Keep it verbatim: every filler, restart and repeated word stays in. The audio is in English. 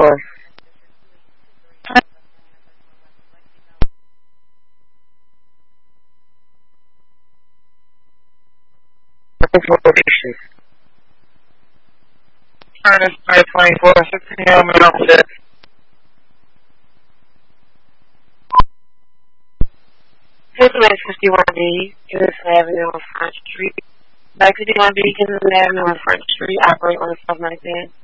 four. Information. Turn is five twenty-four, six p.m. and opposite. Cincinnati fifty-one B, Kennison Avenue on Front Street. Back fifty-one B, Kennison Avenue on Front Street, operate on the South ninety-ten.